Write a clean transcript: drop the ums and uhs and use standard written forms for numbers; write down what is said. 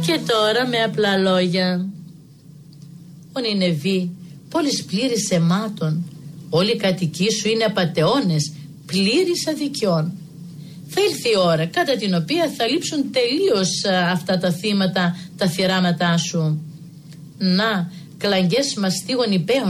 Και τώρα με απλά λόγια. Ο Νινεβή, πόλης πλήρης αιμάτων, όλοι οι κατοικοί σου είναι απατεώνες, πλήρης αδικιών. Θα ήρθε η ώρα κατά την οποία θα λείψουν τελείως αυτά τα θύματα, τα θυράματά σου. Να, κλαγγές μαστίγων υπέων